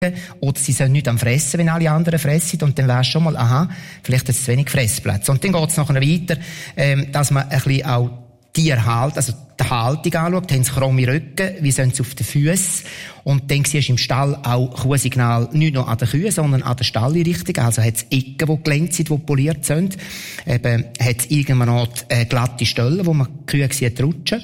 oder sie sollen nicht am Fressen, wenn alle anderen fressen, und dann weisst du schon mal, aha, vielleicht hat es zu wenig Fressplätze. Und dann geht es nachher weiter, dass man ein bisschen auch Tierhalt, also die Haltung anschaut, haben sie krumme Rücken, wie sind sie auf den Füßen, und dann siehst du im Stall auch Kuhsignal nicht nur an den Kühen, sondern an der Stalleinrichtung, also hat es Ecken, die gelenkt sind, die poliert sind, eben hat es irgendwann noch glatte Stellen, wo man die Kühe sieht rutschen.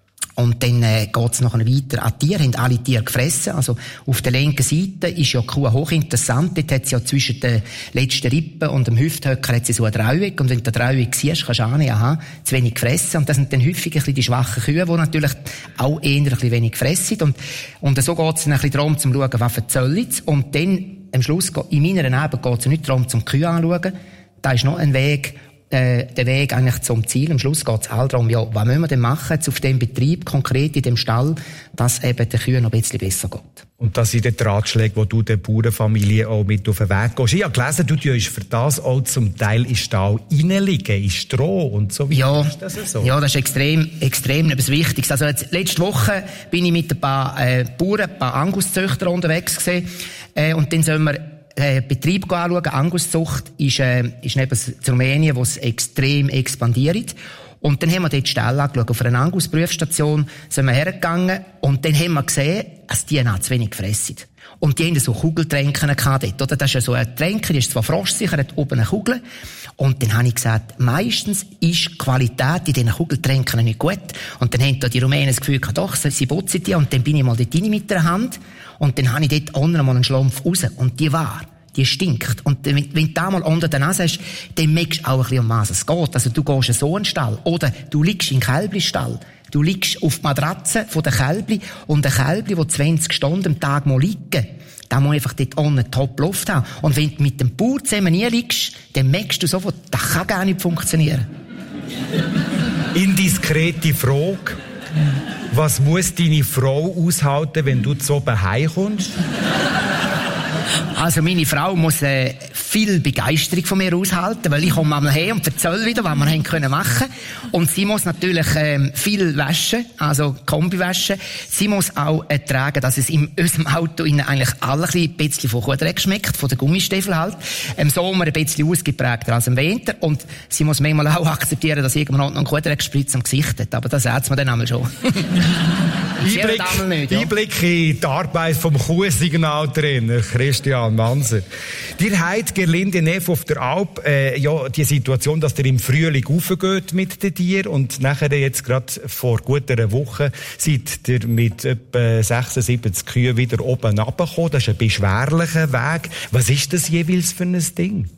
Und dann geht's nachher weiter an Tiere, haben alle Tiere gefressen. Also auf der linken Seite ist ja die Kuh hochinteressant. Dort hat sie ja zwischen den letzten Rippen und dem Hüfthöcker hat sie so ein Dreieck. Und wenn du den Dreieck siehst, kannst du ahnen, aha, zu wenig gefressen. Und das sind dann häufig ein bisschen die schwachen Kühe, die natürlich auch eher ein bisschen wenig fressen. Und so geht's dann ein bisschen darum, zu schauen, was verzöllen sie. Und dann, am Schluss, in meiner Arbeit geht's ja nicht darum, zum Kühe anzuschauen. Da ist noch ein Weg, der Weg eigentlich zum Ziel. Am Schluss geht es all darum, ja, was müssen wir denn machen jetzt auf dem Betrieb, konkret in dem Stall, dass eben den Kühen noch ein bisschen besser geht. Und das sind die Ratschläge, die du der Bauernfamilie auch mit auf den Weg gehst. Ich habe gelesen, du tust für das auch zum Teil in Stall reinliegen, in Stroh und so weiter. Ja, ist das so? Ja, das ist extrem etwas Wichtiges. Also jetzt, letzte Woche bin ich mit ein paar Bauern, ein paar Anguszüchtern unterwegs gewesen, und dann sollen wir Betrieb anschauen. Anguszucht ist neben Rumänien, wo es extrem expandiert. Und dann haben wir dort die Stelle angeschaut. Auf einer Angus-Prüfstation sind wir hergegangen und dann haben wir gesehen, dass die noch zu wenig gefressen. Und die haben so Kugeltränken gehabt dort, oder? Das ist ja so ein Tränker, die ist zwar frostsicher, hat oben eine Kugel. Und dann habe ich gesagt, meistens ist die Qualität in diesen Kugeltränken nicht gut. Und dann haben da die Rumänen das Gefühl gehabt, doch, sie putzen die. Und dann bin ich mal dort rein mit der Hand. Und dann habe ich dort unten mal einen Schlumpf raus. Und die stinkt. Und wenn du da mal unter der Nase hast, dann merkst du auch ein bisschen, um was es geht. Also du gehst in so einen Stall. Oder du liegst in den Kälblichstall. Du liegst auf die Matratze von den Kälbli. Und ein Kälbli, das 20 Stunden am Tag mal liegen, da muss einfach dort unten top Luft haben. Und wenn du mit dem Bauer zusammen nie liegst, dann merkst du sofort, das kann gar nicht funktionieren. Indiskrete Frage. Was muss deine Frau aushalten, wenn du zu oben heimkommst? Also meine Frau muss viel Begeisterung von mir aushalten, weil ich komme einmal her und erzähle wieder, was wir haben können machen. Und sie muss natürlich viel waschen, also Kombi waschen. Sie muss auch ertragen, dass es in unserem Auto eigentlich alle ein bisschen von Kuhdreck schmeckt, von den Gummistiefeln halt. Im Sommer ein bisschen ausgeprägter als im Winter. Und sie muss manchmal auch akzeptieren, dass irgendwann noch ein Kuhdreckspritz am Gesicht hat. Aber das sagt man dann einmal schon. Einblick in die Arbeit vom Kuhsignaltrainer Christian Manser. Dir habt Gerlinde Neff auf der Alp die Situation, dass ihr im Frühling raufgeht mit den Tieren und nachher jetzt gerade vor gut einer Woche seid ihr mit etwa 76 Kühen wieder oben runtergekommen. Das ist ein beschwerlicher Weg. Was ist das jeweils für ein Ding?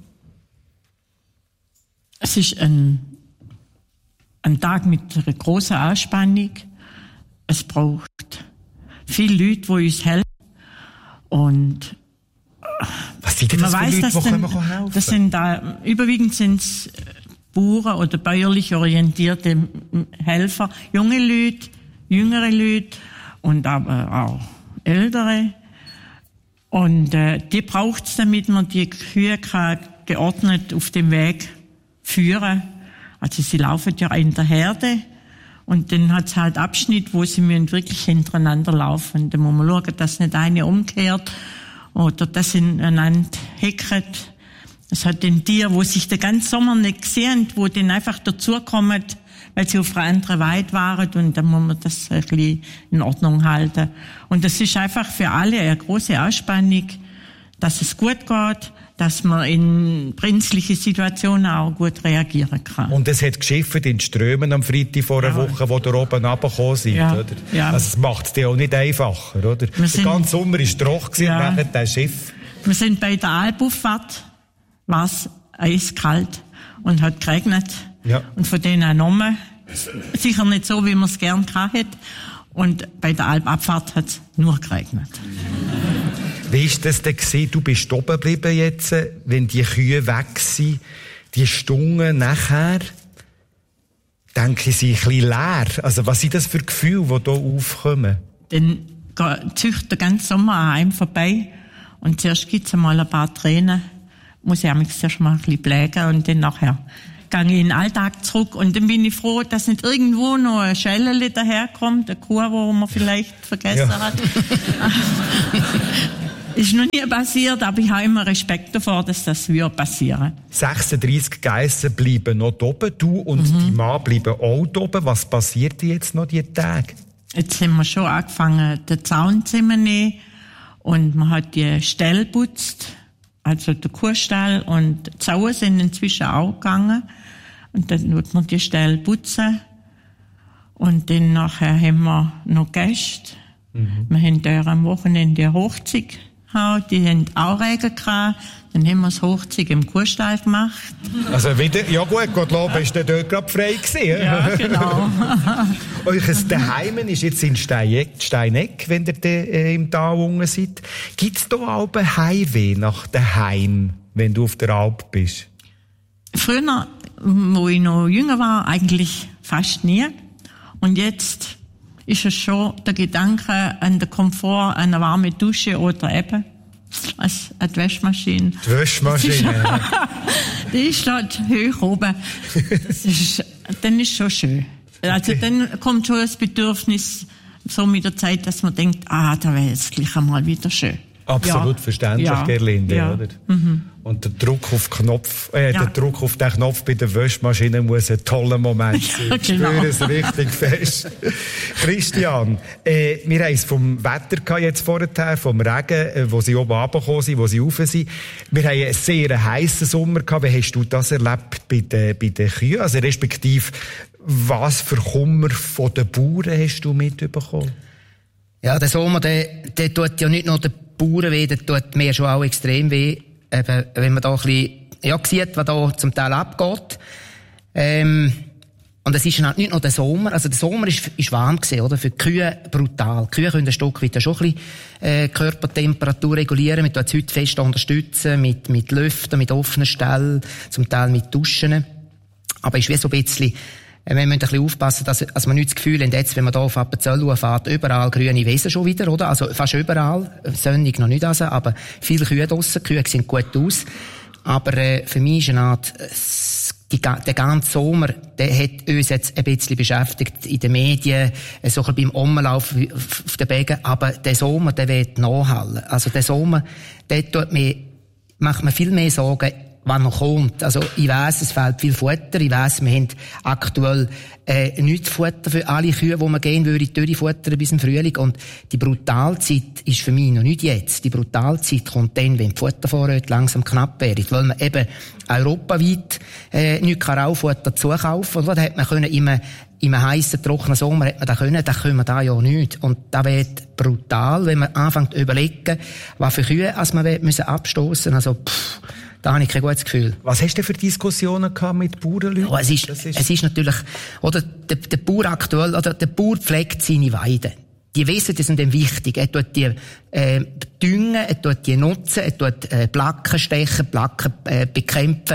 Es ist ein Tag mit einer grossen Anspannung. Es braucht viele Leute, die uns helfen. Und was sind denn das für Leute, die helfen? Das sind überwiegend sind's Bauern oder bäuerlich orientierte Helfer. Junge Leute, jüngere Leute und aber auch ältere. Und die braucht es, damit man die Kühe geordnet auf dem Weg führen. Also sie laufen ja in der Herde. Und dann hat es halt Abschnitt, wo sie müssen wirklich hintereinander laufen. Da muss man schauen, dass nicht eine umkehrt oder dass sie einander hecken. Es hat den Tier, wo sich den ganzen Sommer nicht gesehen, wo dann einfach dazukommen, weil sie auf einer anderen Weide waren, und dann muss man das ein bisschen in Ordnung halten. Und das ist einfach für alle eine große Anspannung, dass es gut geht, dass man in brenzliche Situationen auch gut reagieren kann. Und es hat geschifft in Strömen am Freitag vor einer Woche, wo ihr oben runtergekommen seid, oder? Ja. Also es macht es dir auch nicht einfacher, oder? Der ganze Sommer war trocken, ja. Nachher das Schiff. Wir sind bei der Albauffahrt, war es eiskalt und hat geregnet. Ja. Und von denen auch nochmal. Sicher nicht so, wie man es gern gehabt hätte. Und bei der Albabfahrt hat es nur geregnet. Wie war das denn gewesen? Du bist oben geblieben jetzt, wenn die Kühe weg sind, die Stunden nachher, denke ich, sind ein bisschen leer. Also was sind das für Gefühle, die hier aufkommen? Dann züchtet der ganze Sommer an einem vorbei und zuerst gibt es einmal ein paar Tränen, muss ich mich zuerst mal ein bisschen pflegen und dann nachher gehe ich in den Alltag zurück und dann bin ich froh, dass nicht irgendwo noch ein Schellele daherkommt, eine Kuh, wo man vielleicht vergessen hat. Ist noch nie passiert, aber ich habe immer Respekt davor, dass das passieren würde. 36 Geissen bleiben noch oben, du und die Mann bleiben auch oben. Was passiert jetzt noch die Tage? Jetzt haben wir schon angefangen, den Zaun zu nehmen und man hat die Ställe geputzt, also der Kuhstall und die Zaun sind inzwischen auch gegangen und dann wird man die Ställe putzen und dann nachher haben wir noch Gäste. Wir haben da am Wochenende eine Hochzeit gehabt, die haben auch Regen gehabt. Dann haben wir das Hochzeit im Kuhstall gemacht. Also wieder, ja gut, Gottlob ist der dort gerade frei gewesen. Ja, genau. Euch Daheim ist jetzt in Steineck, wenn ihr im Tal unten seid. Gibt's da auch ein Heimweh nach daheim, wenn du auf der Alp bist? Früher, wo ich noch jünger war, eigentlich fast nie. Und jetzt ist es schon der Gedanke an den Komfort, an eine warme Dusche oder eben an die Waschmaschine. Die Waschmaschine. Die ist dort hoch oben. Dann ist schon schön. Also dann kommt schon das Bedürfnis so mit der Zeit, dass man denkt, da wäre es gleich einmal wieder schön. Absolut verständlich, Gerlinde, oder? Und der Druck auf der Druck auf den Knopf bei der Waschmaschine muss ein toller Moment sein. Ja, genau. Ich spüre es richtig fest. Christian, wir haben es vom Wetter gehabt jetzt vorher, vom Regen, wo sie oben runtergekommen sind, wo sie rauf sind. Wir haben einen sehr heissen Sommer gehabt. Wie hast du das erlebt bei den Kühen? Also respektive, was für Kummer von den Bauern hast du mitbekommen? Ja, der Sommer, der tut ja nicht nur den Bauern weh, der tut mir schon auch extrem weh. Eben, wenn man da ein bisschen, sieht, was da zum Teil abgeht. Und es ist halt nicht nur der Sommer. Also der Sommer ist warm gewesen, oder? Für die Kühe brutal. Die Kühe können ein Stück weit schon ein bisschen, Körpertemperatur regulieren. Wir tun es heute fest unterstützen, mit Lüften, mit offenen Ställen, zum Teil mit Duschen. Aber es ist wie so ein bisschen, wir müssen ein bisschen aufpassen, dass man nicht das Gefühl haben, jetzt, wenn man hier auf Appenzell fährt, überall grüne Wiesen schon wieder, oder? Also fast überall. Sonnig noch nicht also, aber viele Kühe draussen. Die Kühe sehen gut aus. Aber für mich ist eine Art, der ganze Sommer, der hat uns jetzt ein bisschen beschäftigt in den Medien, so ein bisschen beim Umlauf auf den Bergen. Aber der Sommer, der wird nachhallen. Also der Sommer, der macht mir viel mehr Sorgen, was noch kommt. Also, ich weiss, es fehlt viel Futter. Ich weiss, wir haben aktuell, nicht Futter für alle Kühe, wo man gehen würde, durchfuttern bis im Frühling. Und die Brutalzeit ist für mich noch nicht jetzt. Die Brutalzeit kommt dann, wenn die Futtervorräte langsam knapp werden. Weil man eben europaweit, nicht Raufutter zukaufen. Oder? Da hat man können im heissen, trockenen Sommer hat man das können. Da können wir da ja nicht. Und da wird brutal, wenn man anfängt zu überlegen, was für Kühe, als man abstoßen. Also, da habe ich kein gutes Gefühl. Was hast du für Diskussionen gehabt mit Bauernleuten? Oh, es ist natürlich, oder, der Bauer aktuell, oder, der Bauer pflegt seine Weiden. Die Wiesen, die sind ihm wichtig. Er tut die, düngen, er tut die nutzen, er tut, Placken stechen, Placken, bekämpfen,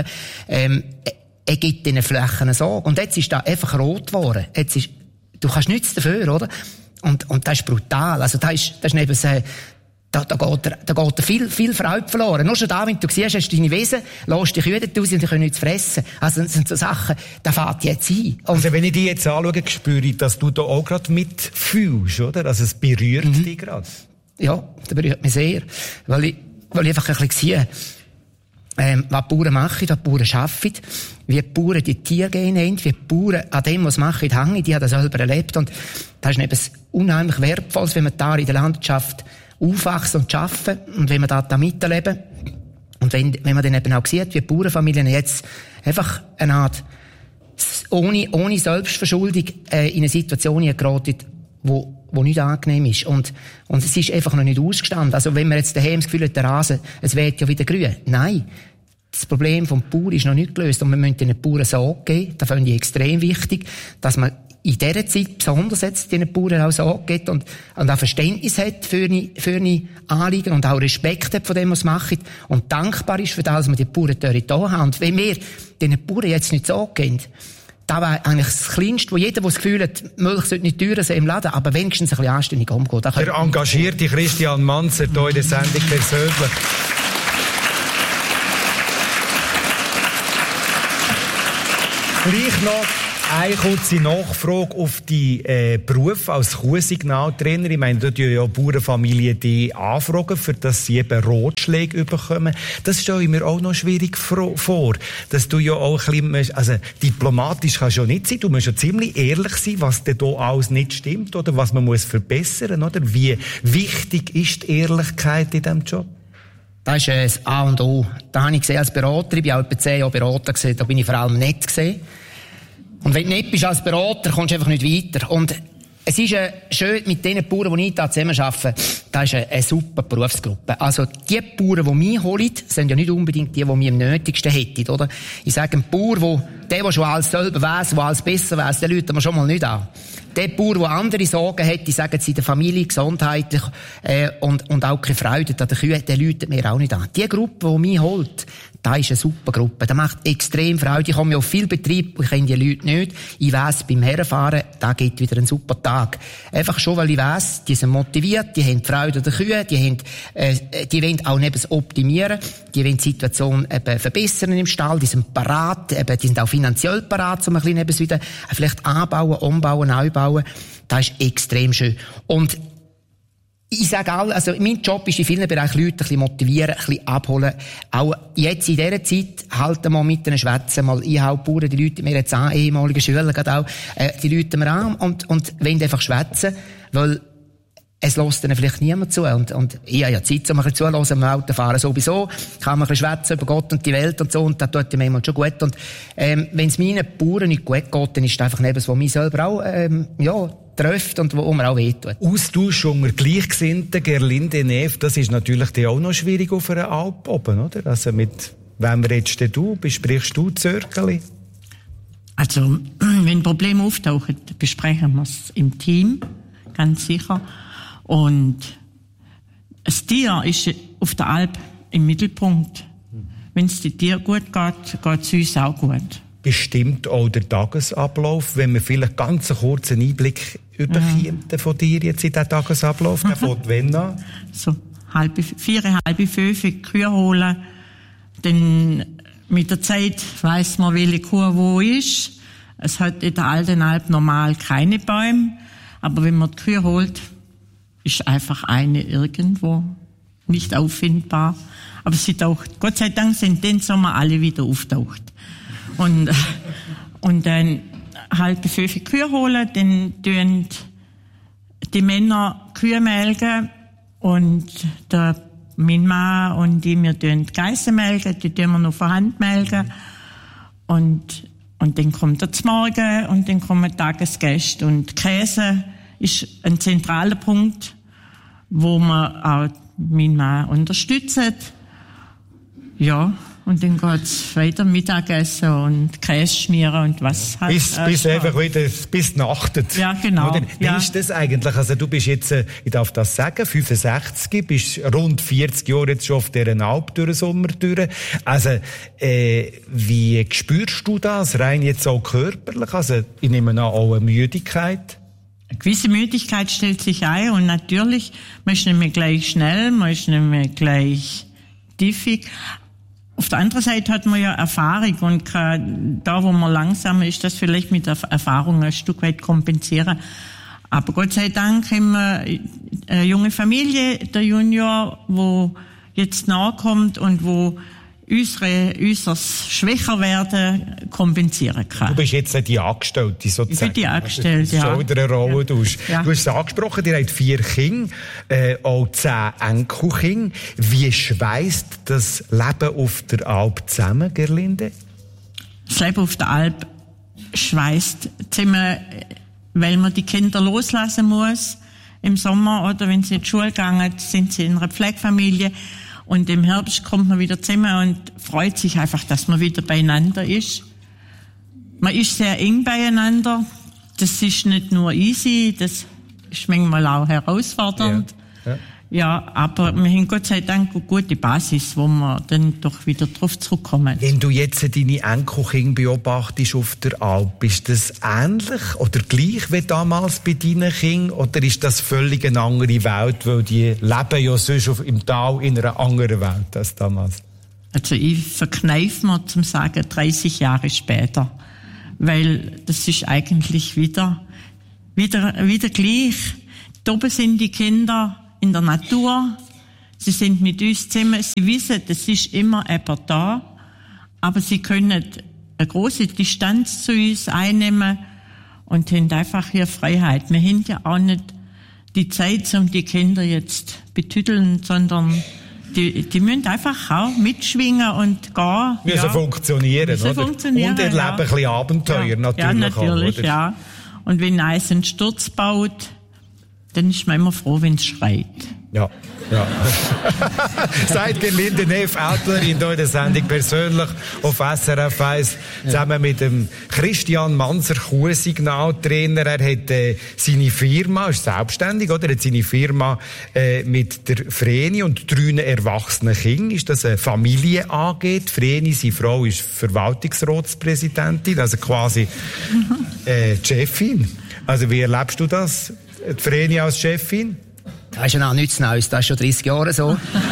er gibt diesen Flächen Sorge. Und jetzt ist da einfach rot geworden. Du kannst nichts dafür, oder? Und das ist brutal. Also, das ist neben da geht viel Freude verloren. Nur schon da, wenn du siehst, hast du deine Wesen, lässt die Kühe raus und die können nichts fressen. Also, das sind so Sachen, da fährt jetzt ein. Also, wenn ich dich jetzt anschaue, spüre ich, dass du da auch gerade mitfühlst, oder? Also, es berührt dich gerade. Ja, das berührt mich sehr. Weil ich einfach ein bisschen sehe, was die Bauern machen, was die Bauern arbeiten, wie die Bauern die Tiere gehen haben, wie die Bauern an dem, was sie machen, hängen. Die haben das selber erlebt. Und das ist etwas unheimlich Wertvolles, wenn man da in der Landwirtschaft aufwachsen und arbeiten und wenn wir da miterleben und wenn man dann eben auch sieht, wie die Bauernfamilien jetzt einfach eine Art ohne Selbstverschuldung in eine Situation geraten, wo nicht angenehm ist und es ist einfach noch nicht ausgestanden. Also wenn man jetzt daheim das Gefühl hat, der Rasen, es wird ja wieder grün. Nein, das Problem vom Bauern ist noch nicht gelöst und wir müssen den Bauern Sorge geben. Das finde ich extrem wichtig, dass man in dieser Zeit besonders jetzt den Bauern auch Sorge gibt und auch Verständnis hat für eine Anliegen und auch Respekt hat von dem, was sie machen und dankbar ist für das, was wir die Bauern da haben. Und wenn wir den Bauern jetzt nicht Sorge geben, das wäre eigentlich das Kleinste, wo jeder, der das Gefühl hat, Milch sollte nicht teurer sein im Laden, aber wenigstens ein bisschen anständig umgehen. Der engagierte Christian Manzer hier in der Sendung persönlich. Gleich noch Eine kurze Nachfrage auf die Beruf als Kuhsignaltrainer. Ich meine, da tun ja Bauernfamilien die anfragen, für dass sie eben Ratschläge bekommen. Das stelle ich mir auch noch schwierig vor, dass du ja auch ein bisschen, also diplomatisch kannst du ja nicht sein, du musst ja ziemlich ehrlich sein, was denn da alles nicht stimmt oder was man muss verbessern, oder? Wie wichtig ist die Ehrlichkeit in diesem Job? Das ist das A und O. Da habe ich gesehen als Berater, ich bin auch etwa 10 Jahre Berater gesehen, da bin ich vor allem nett gesehen. Und wenn du nicht bist als Berater, kommst du einfach nicht weiter. Und es ist schön, mit den Bauern, die ich da zusammen arbeite, das ist eine super Berufsgruppe. Also, die Bauern, die mich holen, sind ja nicht unbedingt die mich am nötigsten hätten, oder? Ich sage, ein Bauer, der schon alles selber weiss, der alles besser weiss, den läuten wir schon mal nicht an. Der Bauer, der andere Sorgen hat, die sagen sie in der Familie, gesundheitlich, und auch keine Freude an den Kühen, der läutet mir auch nicht an. Die Gruppe, die mich holt, das ist eine super Gruppe. Das macht extrem Freude. Ich komme ja auf viel Betrieb, ich kenne die Leute nicht. Ich weiss, beim Herfahren, da geht wieder ein super Tag. Einfach schon, weil ich weiss, die sind motiviert, die haben Freude an den Kühen, die wollen auch nebens optimieren, die wollen die Situation eben verbessern im Stall, die sind parat, die sind auch finanziell parat, um ein bisschen nebens wieder vielleicht anbauen, umbauen, neu bauen. Das ist extrem schön. Und ich sage all, also mein Job ist in vielen Bereichen Leute ein bisschen motivieren, ein bisschen abholen. Auch jetzt in dieser Zeit halten wir mit ihnen schwätzen, mal Einhauptbauern, die Leute mir jetzt an, ehemalige Schüler gerade auch, die Leute mir an und wollen einfach schwätzen, weil es lässt ihnen vielleicht niemand zu. Und ich habe ja Zeit, um ein bisschen zuzuhören, am Autofahren sowieso. Kann man ein bisschen schwätzen über Gott und die Welt und so, und das tut mir manchmal schon gut. Und, wenn es meinen Bauern nicht gut geht, dann ist das einfach etwas, was mich selber auch, trifft und wo mir auch wehtut. Austausch unter Gleichgesinnten, Gerlinde Neff, das ist natürlich auch noch schwierig auf einer Alp oben, oder? Also mit wem redest du? Besprichst du Zirkeli? Also, wenn Probleme auftauchen, besprechen wir es im Team, ganz sicher. Und das Tier ist auf der Alp im Mittelpunkt. Wenn es dem Tier gut geht, geht es uns auch gut. Bestimmt auch der Tagesablauf, wenn wir vielleicht ganz einen kurzen Einblick überkommen von dir jetzt in diesen Tagesablauf, der fängt wann an? So 4, halb 5 Kühe holen, dann mit der Zeit weiss man, welche Kuh wo ist. Es hat in der alten Alp normal keine Bäume, aber wenn man die Kühe holt, ist einfach eine irgendwo nicht auffindbar. Aber sie taucht, Gott sei Dank sind den Sommer alle wieder auftaucht. Und dann halb 5 Kühe holen, dann tun die Männer Kühe melken und mein Mann und wir tun die Geissen melken, die tun wir noch von Hand melken. Und dann kommt der Z'Morgen und dann kommen Tagesgäste. Und Käse ist ein zentraler Punkt, wo man auch mein Mann unterstützt. Ja. Und dann geht's weiter Mittagessen und Käse schmieren und was halt. Bis einfach wieder, bis nachtet. Ja, genau. Oder? Wie ist das eigentlich? Also du bist jetzt, ich darf das sagen, 65, bist rund 40 Jahre jetzt schon auf dieser Alp durch den Sommer durch. Also, wie spürst du das? Rein jetzt auch körperlich? Also, ich nehme an, auch eine Müdigkeit? Eine gewisse Müdigkeit stellt sich ein und natürlich, man ist nicht mehr gleich schnell, man ist nicht mehr gleich tiefig. Auf der anderen Seite hat man ja Erfahrung und kann da, wo man langsamer ist, das vielleicht mit der Erfahrung ein Stück weit kompensieren. Aber Gott sei Dank haben wir eine junge Familie, der Junior, wo jetzt nachkommt und wo unser schwächer werden kompensieren kann. Du bist jetzt die Angestellte sozusagen. Ich bin die Angestellte, ja. So wieder eine Rolle. Ja. Du hast es angesprochen, ihr habt 4 Kinder, auch 10 Enkelkinder. Wie schweisst das Leben auf der Alp zusammen, Gerlinde? Das Leben auf der Alp schweisst zusammen, weil man die Kinder loslassen muss im Sommer, oder wenn sie in die Schule gehen, sind sie in einer Pflegefamilie. Und im Herbst kommt man wieder zusammen und freut sich einfach, dass man wieder beieinander ist. Man ist sehr eng beieinander. Das ist nicht nur easy, das ist manchmal auch herausfordernd. Ja, aber wir haben Gott sei Dank eine gute Basis, wo wir dann doch wieder drauf zurückkommen. Wenn du jetzt deine Enkelkinder beobachtest auf der Alp, ist das ähnlich oder gleich wie damals bei deinen Kindern? Oder ist das völlig eine andere Welt, weil die leben ja sonst im Tal in einer anderen Welt als damals? Also ich verkneife mir zum Sagen 30 Jahre später. weil das ist eigentlich wieder gleich. Da oben sind die Kinder in der Natur, sie sind mit uns zusammen, sie wissen, es ist immer jemand da, aber sie können eine große Distanz zu uns einnehmen und haben einfach hier Freiheit. Wir haben ja auch nicht die Zeit, um die Kinder jetzt betüdeln, sondern die müssen einfach auch mitschwingen und gehen. Müssen funktionieren, müssen oder? Funktionieren, und erleben ein bisschen Abenteuer, natürlich. Ja, natürlich, auch, ja. Und wenn eins einen Sturz baut, dann ist man immer froh, wenn es schreit. Ja. Sagt Gerlinde Neff, Autorin hier in der Sendung persönlich auf SRF 1, zusammen mit dem Christian Manser, Kuhsignaltrainer. Er hat seine Firma, ist selbstständig, oder? Er hat seine Firma mit der Vreni und 3 erwachsenen Kindern. Ist das eine Familie AG? Die Vreni, seine Frau, ist Verwaltungsratspräsidentin, also quasi die Chefin. Also wie erlebst du das? Die Vreni als Chefin? Das ist ja auch nichts Neues, das ist schon 30 Jahre so.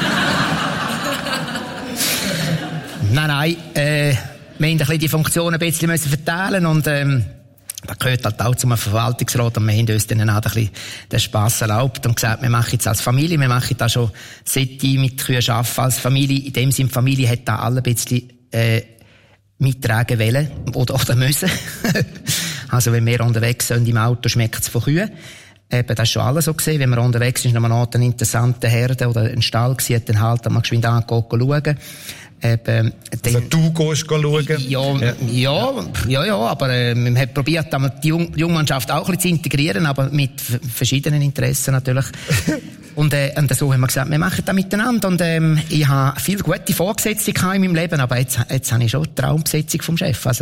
Nein, wir mussten die Funktionen ein bisschen verteilen und das gehört halt auch zum Verwaltungsrat und wir haben uns dann auch ein bisschen den Spass erlaubt und gesagt, wir machen jetzt als Familie, wir machen das schon seit ich mit Kühen arbeite als Familie. In dem Sinne, Familie hat da alle ein bisschen mittragen wollen oder müssen. Also wenn wir unterwegs sind im Auto, schmeckt es von Kühen. Das ist schon alles so gesehen. Wenn man unterwegs ist, noch mal eine interessante Herde oder ein Stall gesehen, dann halt mal geschwind schauen. Also du gehst schauen? Ja, aber man hat probiert, die Jungmannschaft auch ein bisschen zu integrieren, aber mit verschiedenen Interessen natürlich. Und so haben wir gesagt, wir machen das miteinander. Und ich habe viele gute Vorgesetzte in meinem Leben, aber jetzt habe ich schon die Traumbesetzung vom Chef. Also.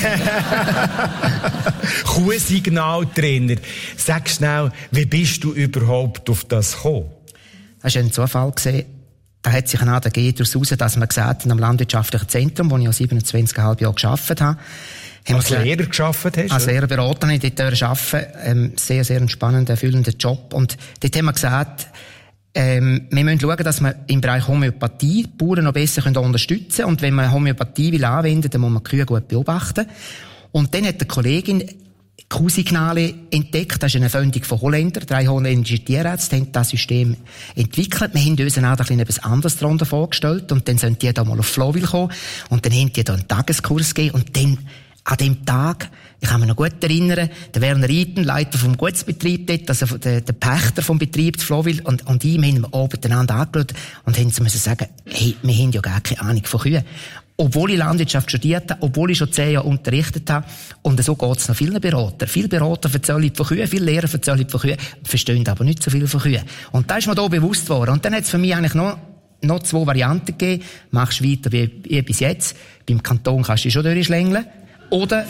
Kuhsignaltrainer. Sag schnell, wie bist du überhaupt auf das gekommen? Das war ein Zufall gewesen. Da hat sich daraus ergeben, dass man gesagt hat, am landwirtschaftlichen Zentrum, wo ich ja 27,5 Jahre gearbeitet habe. Als Lehrer gearbeitet hast? Als Lehrerberater habe ich dort arbeiten. Sehr, sehr ein spannender, erfüllender Job. Und dort haben wir gesagt, wir müssen schauen, dass wir im Bereich Homöopathie die Bauern noch besser unterstützen können. Und wenn man Homöopathie will anwenden, dann muss man die Kühe gut beobachten. Und dann hat eine Kollegin Kuhsignale entdeckt. Das ist eine Erfindung von Holländern. 3 holländische Tierärzte haben das System entwickelt. Wir haben uns dann auch etwas anderes darunter vorgestellt. Und dann sind die da mal auf Flowil gekommen. Und dann haben die da einen Tageskurs gegeben. Und dann, an dem Tag, ich kann mich noch gut erinnern, der Werner Eiten, Leiter vom Gutsbetrieb dort, also der Pächter vom Betrieb zu Flowil, und ihm haben wir oben miteinander angeschaut und haben müssen sagen, hey, wir haben ja gar keine Ahnung von Kühen. Obwohl ich Landwirtschaft studiert habe, obwohl ich schon 10 Jahre unterrichtet habe. Und so geht's noch vielen Beratern. Viele Berater erzählen von Kühen, viele Lehrer erzählen von Kühen, verstehen aber nicht so viel von Kühen. Und da ist mir da bewusst worden. Und dann hat es für mich eigentlich noch 2 Varianten gegeben. Machst weiter wie bis jetzt. Beim Kanton kannst du dich schon durchschlängeln. Oder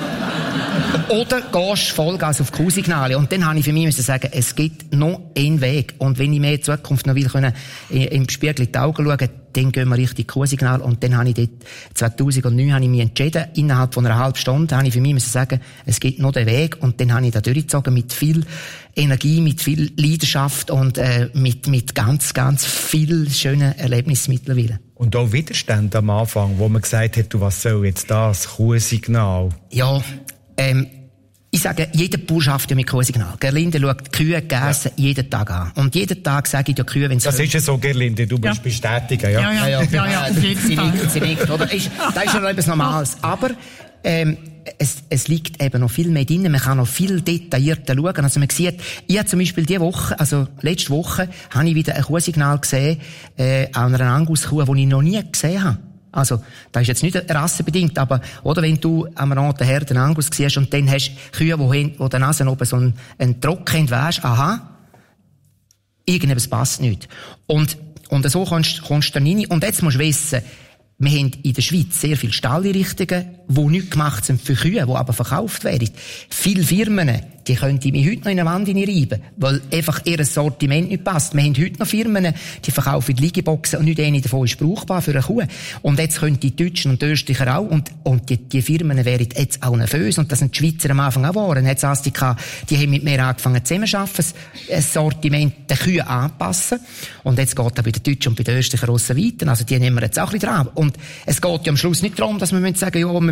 gehst Vollgas auf Kuhsignale. Und dann habe ich für mich müssen sagen, es gibt noch einen Weg. Und wenn ich mir in Zukunft noch will können, im Spiegel in die Augen schauen, dann gehen wir richtig Kuhsignal. Und dann habe ich dort, 2009 habe ich mich entschieden, innerhalb von einer halben Stunde habe ich für mich müssen sagen, es gibt noch den Weg. Und dann habe ich da durchgezogen mit viel Energie, mit viel Leidenschaft und mit ganz, ganz viel schönen Erlebnissen mittlerweile. Und auch Widerstand am Anfang, wo man gesagt hat, du, was soll jetzt das? Kuhsignal. Ja, ich sage, jeder Bauer schafft ja mit Kuhsignal. Gerlinde schaut die Kühe Gäse jeden Tag an. Und jeden Tag sage ich der Kühe, wenn sie... Das ist ja so, Gerlinde, du musst bestätigen, ja. Ja, sie nickt, oder? Das ist schon etwas Normales. Aber, es liegt eben noch viel mehr drin. Man kann noch viel detaillierter schauen. Also man sieht, ich habe zum Beispiel letzte Woche, habe ich wieder ein Kuhsignal gesehen, an einer Angus-Kuh, die ich noch nie gesehen habe. Also, das ist jetzt nicht rassenbedingt, aber, oder wenn du am Rand der Herde Angus siehst und dann hast Kühe, wo der Nase oben so einen Trocken haben, weisst, aha, irgendetwas passt nicht. Und so kommst du dann rein. Und jetzt musst du wissen, wir haben in der Schweiz sehr viele Stalleinrichtungen, die nicht gemacht sind für Kühe, die aber verkauft werden. Viele Firmen, die könnte ich mir heute noch in eine Wand reiben, weil einfach ihr Sortiment nicht passt. Wir haben heute noch Firmen, die verkaufen Liegeboxen und nicht eine davon ist brauchbar für eine Kuh. Und jetzt können die Deutschen und die Österreicher auch, und die Firmen wären jetzt auch nervös, und das sind die Schweizer am Anfang auch geworden. Jetzt Astika, die haben mit mir angefangen zusammenzuarbeiten, das Sortiment der Kühe anpassen. Und jetzt geht auch bei den Deutschen und bei den Österreichern weiter. Also die nehmen wir jetzt auch ein bisschen dran. Und es geht ja am Schluss nicht darum, dass wir sagen, ja, wir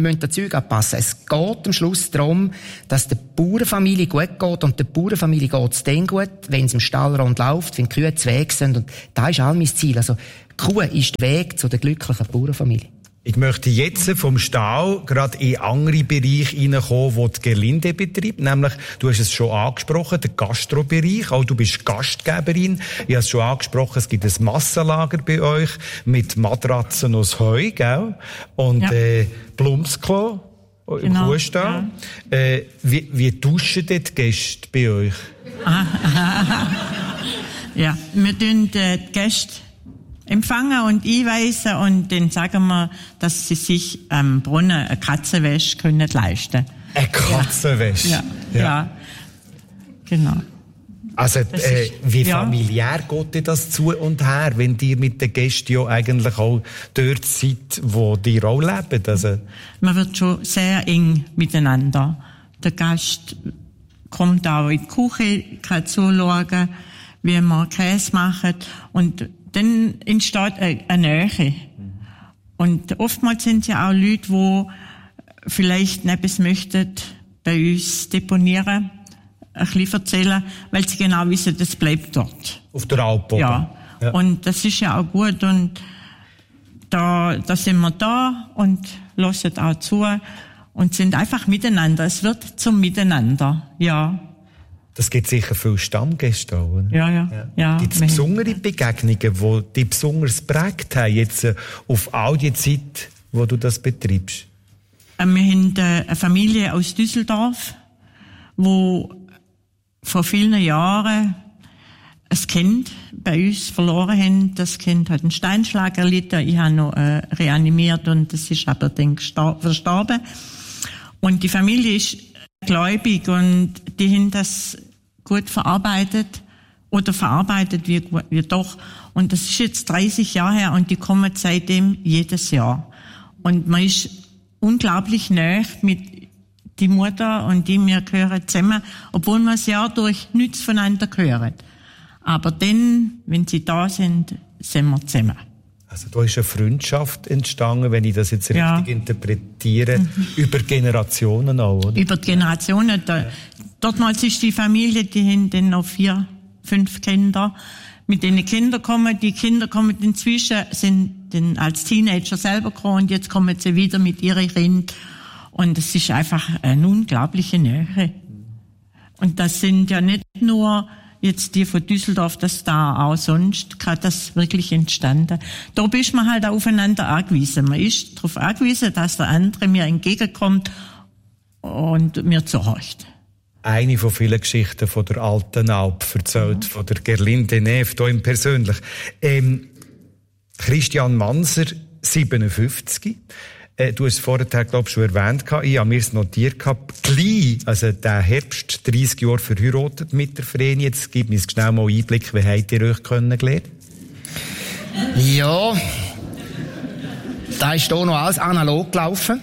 müssen das Zeug anpassen. Es geht am Schluss darum, dass der Bauernfamilie gut geht und der Bauernfamilie geht es dann gut, wenn es im Stall rund läuft, wenn die Kühe zu Weg sind und das ist all mein Ziel. Also die Kuh ist der Weg zu der glücklichen Bauernfamilie. Ich möchte jetzt vom Stall gerade in andere Bereiche hineinkommen, wo die Gerlinde betreibt. Nämlich, du hast es schon angesprochen, der Gastrobereich. Auch du bist Gastgeberin. Ich habe es schon angesprochen, es gibt ein Massenlager bei euch mit Matratzen aus Heu, gell? Und Plumpsklo im Kuhstall. Ja. Wie duschen die Gäste bei euch? Ja, wir tun die Gäste empfangen und einweisen und dann sagen wir, dass sie sich am Brunnen eine Katzenwäsche können leisten. Eine Katzenwäsche? Ja, genau. Also, wie familiär geht dir das zu und her, wenn ihr mit den Gästen ja eigentlich auch dort seid, wo die auch leben? Also man wird schon sehr eng miteinander. Der Gast kommt auch in die Küche, kann zuschauen, wie wir Käse machen und dann entsteht eine Nähe. Und oftmals sind ja auch Leute, die vielleicht etwas möchten bei uns deponieren, ein bisschen erzählen, weil sie genau wissen, das bleibt dort. Auf der Alp, ja. Und das ist ja auch gut. Und da sind wir da und hören auch zu und sind einfach miteinander. Es wird zum Miteinander, ja. Das gibt sicher viele Stammgäste auch, oder? Ja. Gibt es besondere Begegnungen, die dich besonders geprägt haben, jetzt auf all die Zeit, wo du das betreibst? Wir haben eine Familie aus Düsseldorf, die vor vielen Jahren ein Kind bei uns verloren haben. Das Kind hat einen Steinschlag erlitten. Ich habe noch reanimiert und das ist aber dann verstorben. Und die Familie ist gläubig und die haben das gut verarbeitet wie doch. Und das ist jetzt 30 Jahre her und die kommen seitdem jedes Jahr. Und man ist unglaublich nahe mit die Mutter und die wir gehören zusammen, obwohl wir das Jahr durch nichts voneinander hören. Aber dann, wenn sie da sind wir zusammen. Also da ist eine Freundschaft entstanden, wenn ich das jetzt richtig interpretiere, über Generationen auch, oder? Über die Generationen. Dortmals ist die Familie, die haben dann noch 4, 5 Kinder. Mit denen die Kinder kommen inzwischen, sind dann als Teenager selber gekommen und jetzt kommen sie wieder mit ihren Kindern. Und es ist einfach eine unglaubliche Nähe. Und das sind ja nicht nur jetzt die von Düsseldorf, das da auch sonst gerade das wirklich entstanden. Da ist man halt aufeinander angewiesen. Man ist darauf angewiesen, dass der andere mir entgegenkommt und mir zuhört. Eine von vielen Geschichten von der alten Alp erzählt, von der Gerlinde Neff, hier im Persönlich. Christian Manser, 57. Du hast es vorher, glaube ich, schon erwähnt. Ich habe mir es notiert gehabt. Gleich, also der Herbst, 30 Jahre verheiratet mit der Vreni. Jetzt gib mir schnell mal Einblick, wie habt ihr euch kennengelernt? Ja, da ist hier noch alles analog gelaufen.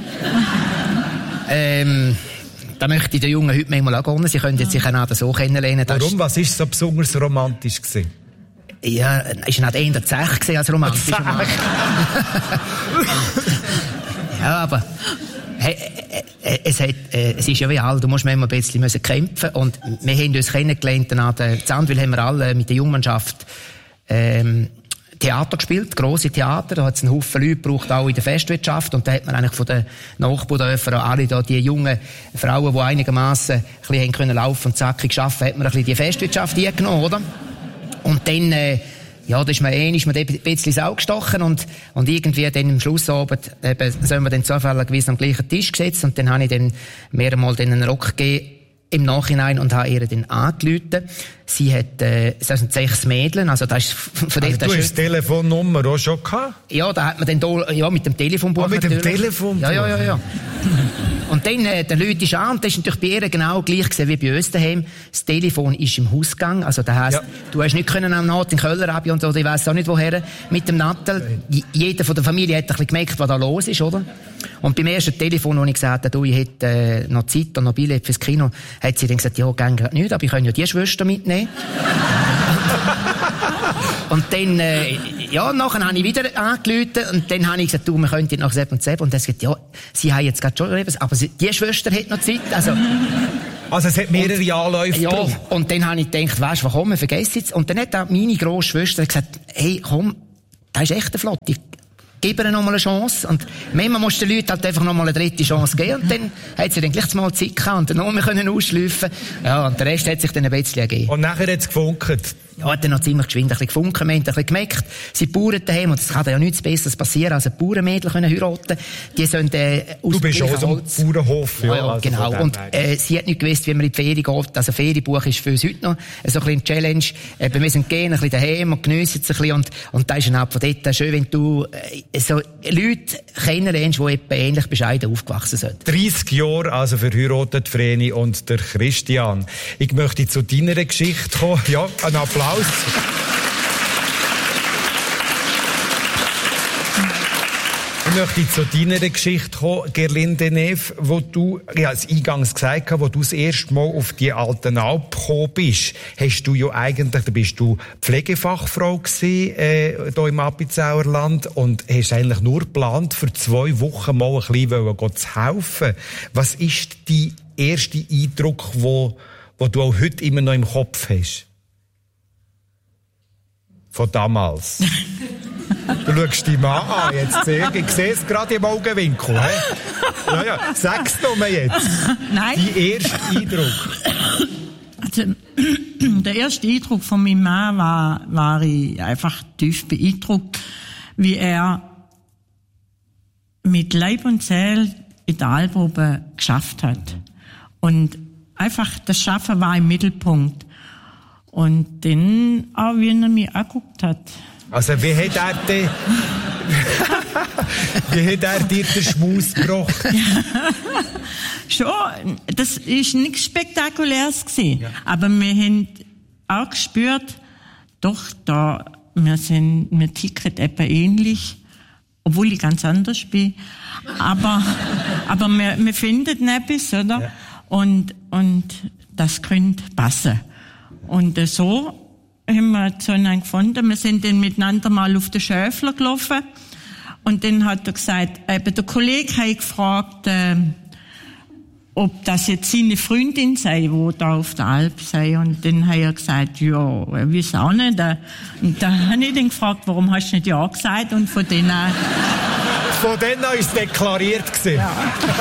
Da möchte ich den Jungen heute manchmal auch gönnen. Sie können jetzt sich einander so kennenlernen. Warum? Was war so besonders romantisch gewesen? Ja, ist nicht eher der Zech gewesen als romantisch. Ja, aber es ist ja wie all, du musst manchmal ein bisschen kämpfen und wir haben uns kennengelernt, an der Zandwil haben wir alle mit der Jungmannschaft Theater gespielt, grosse Theater, da hat es einen Haufen Leute gebraucht, auch in der Festwirtschaft und da hat man eigentlich von den Nachbardörfern alle da, die jungen Frauen, die einigermaßen ein bisschen können laufen und zackig arbeiten, hat man ein bisschen die Festwirtschaft eingenommen, oder? Und dann, da ist mir ein bisschen Sau gestochen und irgendwie dann am Schlussabend, sollen wir dann zufälligerweise am gleichen Tisch gesetzt und dann habe ich dann mehrmals einen Rock gegeben im Nachhinein und habe ihr dann angerufen. Sie hat, das sind 6 Mädchen, also das ist von also du hast die Telefonnummer auch schon gehabt? Ja, da hat man dann da, mit dem Telefonbuch mit natürlich. Dem Telefonbuch? Ja. Und dann, der Leute ist an, und das ist natürlich bei ihr genau gleich gewesen wie bei uns daheim. Das Telefon ist im Hausgang, also das heisst, du hast nicht können am Naht in Köller ab und so, ich weiss auch nicht woher, mit dem Nattel. Jeder von der Familie hat ein bisschen gemerkt, was da los ist, oder? Und beim ersten Telefon, wo ich gesagt habe, ich hätte noch Zeit und noch Billett fürs Kino, hat sie dann gesagt, ja, geht gerade nicht, aber ich kann ja die Schwester mitnehmen. Und dann, nachher habe ich wieder angerufen und dann habe ich gesagt, du, wir könnten nach Sepp und Sepp. Und er hat gesagt, ja, sie haben jetzt gerade schon etwas, aber die Schwester hat noch Zeit. Also es hat mehrere Anläufe gebraucht. Und dann habe ich gedacht, weisst du, komm, wir vergessen es. Und dann hat auch meine Grossschwester gesagt, hey, komm, das ist echt eine Flotte. Gib ihr noch mal eine Chance. Und manchmal musst du den Leuten halt einfach noch mal eine dritte Chance geben. Und dann hat sie dann gleich mal Zeit gehabt und dann noch mehr ausschleifen. Ja, und der Rest hat sich dann ein bisschen ergeben. Und nachher hat es gefunkt. Ja, hat dann noch ziemlich geschwind ein bisschen gefunken. Wir haben ein bisschen gemerkt, sie Bauern daheim, und es kann ja nichts Besseres passieren, als ein Bauernmädel heiraten. Die sollen, aus du bist auch so ein Bauernhof, ja. Ja, also genau. Und, sie hat nicht gewusst, wie man in die Ferien geht. Also, Ferienbuch ist für uns heute noch so ein bisschen Challenge. Wir müssen gehen, ein bisschen daheim und geniessen es ein bisschen. Und da ist dann auch von dort schön, wenn du, so Leute kennenlernst, die etwa ähnlich bescheiden aufgewachsen sind. 30 Jahre, also verheiratet Vreni und der Christian. Ich möchte zu deiner Geschichte kommen. Ja, ein Applaus. Ich möchte zu deiner Geschichte kommen, Gerlinde Neff, wo du, ja, als eingangs gesagt hast, wo du das erste Mal auf die Alten Alp gekommen bist, hast du ja eigentlich, da bist du Pflegefachfrau gewesen, hier im Appenzauer Land, und hast eigentlich nur geplant, für 2 Wochen mal ein bisschen zu helfen. Was ist dein erster Eindruck, wo du auch heute immer noch im Kopf hast? Von damals. Du schaust dich mal an, jetzt ich sehe es gerade im Augenwinkel. Ja, sag's doch mal jetzt. Nein. Dein erster Eindruck. Also, der erste Eindruck von meinem Mann war ich einfach tief beeindruckt, wie er mit Leib und Seele in der Alp oben geschafft hat. Und einfach das Schaffen war im Mittelpunkt. Und dann auch, wie er mich angeguckt hat. Also, wie hat er dir den Schmaus gebracht? Schon, das ist nichts Spektakuläres gewesen. Ja. Aber wir haben auch gespürt, doch, wir ticken etwa ähnlich, obwohl ich ganz anders bin. Aber wir finden etwas, oder? Ja. Und das könnte passen. Und so haben wir zueinander gefunden. Wir sind dann miteinander mal auf den Schäfler gelaufen. Und dann hat er gesagt, der Kollege hat gefragt, ob das jetzt seine Freundin sei, die da auf der Alp sei. Und dann hat er gesagt, ja, ich weiß auch nicht. Und da habe ich dann gefragt, warum hast du nicht ja gesagt? Und von denen war es deklariert gewesen. Ja.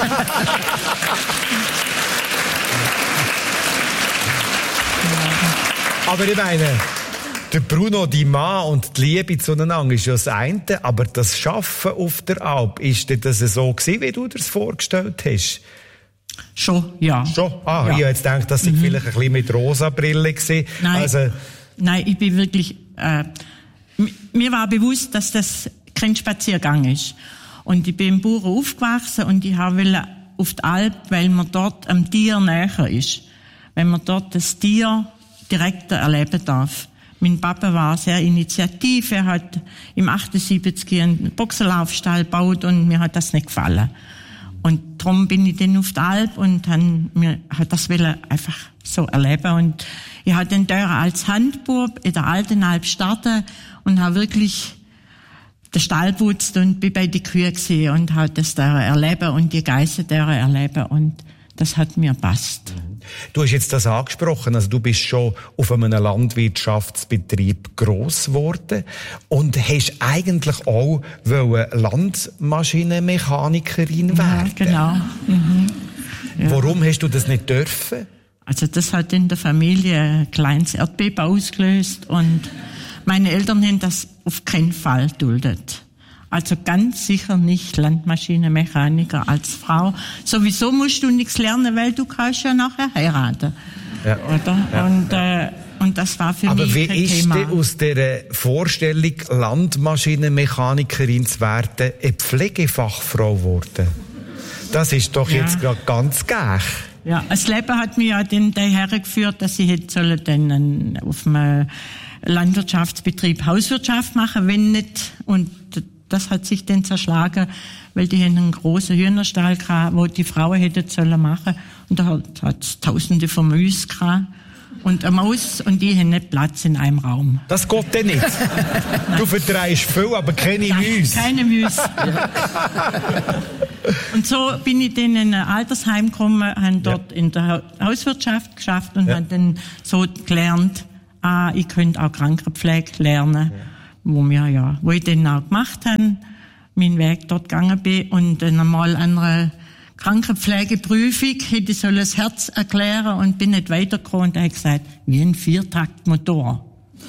Aber ich meine, der Bruno, die Mann und die Liebe zueinander ist ja das eine, aber das Schaffen auf der Alp, ist das so gewesen, wie du dir das vorgestellt hast? Schon, ja. Schon? Ja. Ich habe jetzt gedacht, das sei vielleicht ein bisschen mit rosa Brille gewesen. Nein, ich bin wirklich, mir war bewusst, dass das kein Spaziergang ist. Und ich bin im Bauern aufgewachsen und ich wollte auf die Alp, weil man dort am Tier näher ist. Wenn man dort das Tier direkt erleben darf. Mein Papa war sehr initiativ. Er hat im 78 einen Boxerlaufstall gebaut und mir hat das nicht gefallen. Und darum bin ich dann auf der Alp und mir hat das einfach so erleben. Und ich habe dann dort als Handbub in der Alten Alp starten und habe wirklich den Stall putzt und bin bei den Kühen gesehen und habe das da erleben und die Geiße da erleben und das hat mir gepasst. Du hast jetzt das angesprochen, also du bist schon auf einem Landwirtschaftsbetrieb gross geworden und hast eigentlich auch Landmaschinenmechanikerin werden. Genau. Mhm. Ja. Warum hast du das nicht dürfen? Also das hat in der Familie ein kleines Erdbeben ausgelöst und meine Eltern haben das auf keinen Fall duldet. Also ganz sicher nicht Landmaschinenmechaniker als Frau. Sowieso musst du nichts lernen, weil du kannst ja nachher heiraten. Ja. Oder? Ja. Und das war für mich kein Thema. Aber wie ist denn aus dieser Vorstellung, Landmaschinenmechanikerin zu werden, eine Pflegefachfrau geworden? Das ist doch jetzt gerade ganz gäch. Ja, das Leben hat mich ja dann daher geführt, dass ich hätte dann auf einem Landwirtschaftsbetrieb Hauswirtschaft machen, wenn nicht. Und das hat sich dann zerschlagen, weil die einen großen Hühnerstall gehabt, wo die Frauen hätten sollen machen. Und da hat es Tausende von Müs gehabt. Und eine Maus und die haben nicht Platz in einem Raum. Das geht denn nicht. Du vertreibst viel, aber keine Mäuse. Keine Mäuse. Und so bin ich dann in ein Altersheim gekommen, habe dort in der Hauswirtschaft geschafft und habe dann so gelernt, ich könnte auch Krankenpflege lernen, wo ich dann auch gemacht habe, meinen Weg dort gegangen bin und dann einmal an einer Krankenpflegeprüfung hätte ich das Herz erklären und bin nicht weitergekommen und habe gesagt, wie ein Viertaktmotor.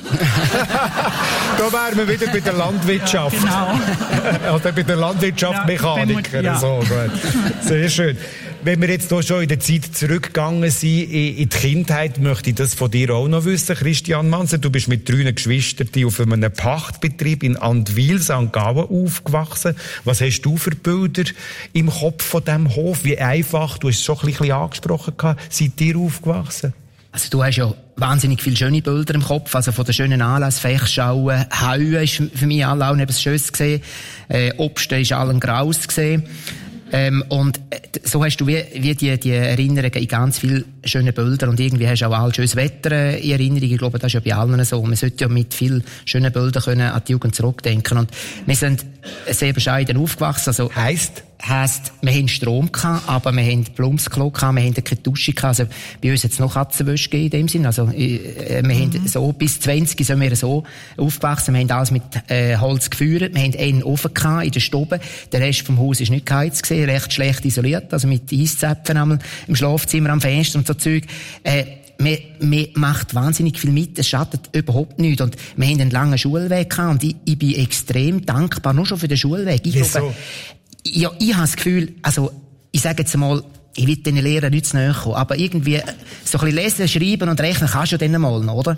Da wären wir wieder bei der Landwirtschaft. Genau. Oder bei der Landwirtschaft Mechaniker. Ja. So, gut. Sehr schön. Wenn wir jetzt hier schon in der Zeit zurückgegangen sind, in die Kindheit, möchte ich das von dir auch noch wissen, Christian Manser. Du bist mit 3 Geschwistern auf einem Pachtbetrieb in Andwil, St. Gallen, aufgewachsen. Was hast du für Bilder im Kopf von diesem Hof? Wie einfach, du hast es schon ein bisschen angesprochen, seid ihr aufgewachsen? Also du hast ja wahnsinnig viele schöne Bilder im Kopf, also von den schönen Anlässen, Fechschauen, Hauen ist für mich alle auch etwas Schönes gesehen, Obsten ist allen Graus gesehen. Und so hast du wie die Erinnerungen in ganz viele schöne Bilder und irgendwie hast du auch all schönes Wetter in Erinnerung. Ich glaube, das ist ja bei allen so. Man sollte ja mit vielen schönen Bildern können an die Jugend zurückdenken. Und wir sind sehr bescheiden aufgewachsen. Also, Heisst, wir haben Strom gehabt, aber wir haben Plumpsklo gehabt, wir haben keine Dusche gehabt. Also, bei uns hat es noch Katzenwäsche gegeben in dem Sinn. Also, wir haben so, bis 20 sind wir so aufgewachsen. Wir haben alles mit Holz gefeuert. Wir haben einen Ofen gehabt in der Stube. Der Rest vom Haus ist nicht geheizt gewesen, recht schlecht isoliert. Also, mit Eiszäpfen im Schlafzimmer, am Fenster und so Zeug. Man macht wahnsinnig viel mit, es schadet überhaupt nichts. Und wir haben einen langen Schulweg gehabt und ich bin extrem dankbar, nur schon für den Schulweg. Wieso? Ich habe das Gefühl, also, ich sage jetzt mal, ich will den Lehrern nicht zu nahe kommen, aber irgendwie, so ein bisschen lesen, schreiben und rechnen kannst du ja dann mal noch, oder?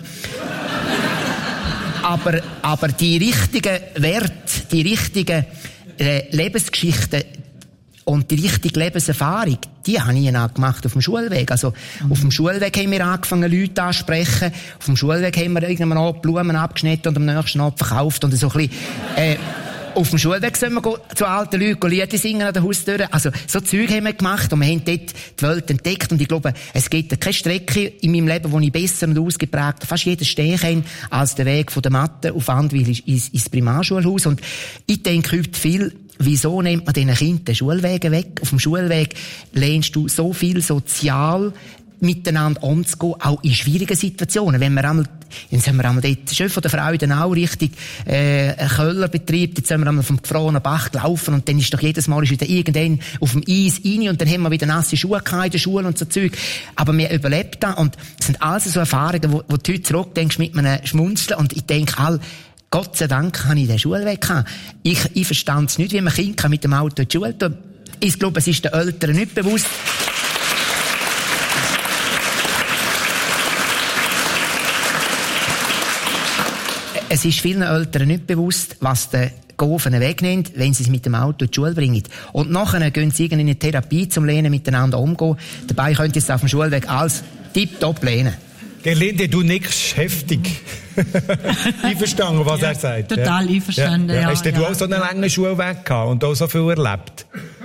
aber die richtigen Werte, die richtigen Lebensgeschichten und die richtige Lebenserfahrung, die habe ich auch gemacht auf dem Schulweg. Also, auf dem Schulweg haben wir angefangen, Leute anzusprechen. Auf dem Schulweg haben wir irgendwann auch Blumen abgeschnitten und am nächsten Abend verkauft und so ein bisschen, auf dem Schulweg sind wir zu alten Leuten Lieder singen an der Haustür. Also, so Zeug haben wir gemacht und wir haben dort die Welt entdeckt. Und ich glaube, es gibt keine Strecke in meinem Leben, wo ich besser und ausgeprägt fast jeden Stehen kenne, als der Weg von der Matte auf Andwil ins Primarschulhaus. Und ich denke heute viel, wieso nimmt man diesen Kindern den Schulweg weg? Auf dem Schulweg lernst du so viel sozial miteinander umzugehen, auch in schwierigen Situationen. Wenn wir einmal, jetzt haben wir einmal dort, Chef von der Frau dann auch richtig, Köllerbetrieb, jetzt sind wir einmal vom gefrorenen Bach gelaufen und dann ist doch jedes Mal wieder irgendwann auf dem Eis rein und dann haben wir wieder nasse Schuhe gehabt in der Schule und so Zeug. Aber wir überlebt da und es sind alles so Erfahrungen, wo du heute zurückdenkst mit einem Schmunzeln und ich denke Gott sei Dank habe ich den Schulweg gehabt. Ich verstand es nicht, wie man Kinder mit dem Auto in die Schule tun. Ich glaube, es ist den Eltern nicht bewusst. Es ist vielen Eltern nicht bewusst, was der Gofen wegnimmt, wenn sie es mit dem Auto in die Schule bringen. Und nachher gehen sie in eine Therapie zum Lernen miteinander umgehen. Dabei könnt ihr es auf dem Schulweg alles tipptopp lernen. Gerlinde, du nickst heftig. Einverstanden, was er sagt. Total einverstanden, ja. Hast du auch so einen langen Schulweg gehabt und auch so viel erlebt?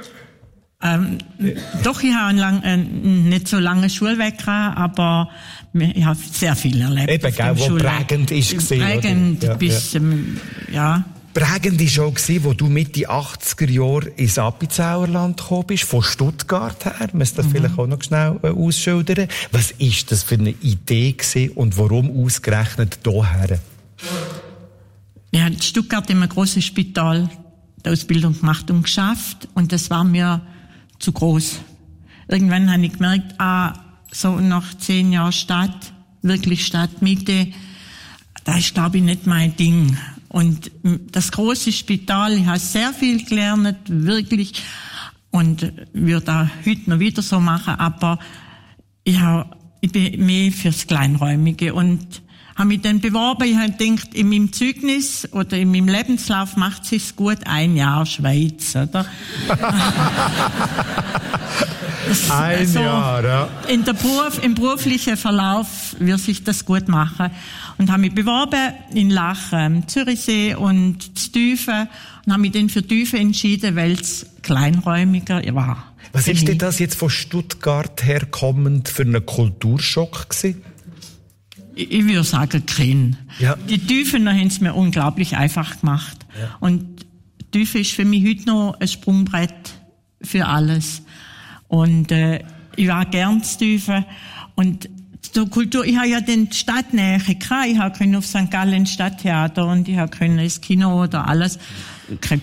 Doch, ich habe einen nicht so langen Schulweg gehabt, aber ich habe sehr viel erlebt. Eben, gell, wo prägend ist gewesen, prägend oder? bis, ja. Prägend war auch, wo du Mitte 80er Jahre ins Appenzellerland gekommen bist, von Stuttgart her. Wir müssen das vielleicht auch noch schnell ausschildern. Was ist das für eine Idee gewesen und warum ausgerechnet hierher? Ja, in Stuttgart in einem grossen Spital die Ausbildung gemacht und geschafft und das war mir zu groß. Irgendwann habe ich gemerkt, so nach 10 Jahren Stadt, wirklich Stadtmitte, das ist, glaube ich, nicht mein Ding. Und das große Spital, ich habe sehr viel gelernt, wirklich, und würde auch heute noch wieder so machen, aber ich bin mehr fürs Kleinräumige und habe mich dann beworben. Ich habe gedacht, in meinem Zeugnis oder in meinem Lebenslauf macht es sich gut 1 Jahr Schweiz, oder? Ein Jahr, ja. Im beruflichen Verlauf wird sich das gut machen. Und habe mich beworben in Lachen, Zürichsee und Stüfen und habe mich dann für Stüfen entschieden, weil es kleinräumiger war. Was ist denn das jetzt von Stuttgart herkommend für einen Kulturschock gewesen? Ich würde sagen, keinen. Ja. Die Tüfen haben es mir unglaublich einfach gemacht. Ja. Und Tüfe ist für mich heute noch ein Sprungbrett für alles. Und ich war gern zu Tüfe. Und zur Kultur, ich habe ja den Stadtnähe gehabt. Ich habe auf St. Gallen Stadttheater und ich habe ins Kino oder alles. Kein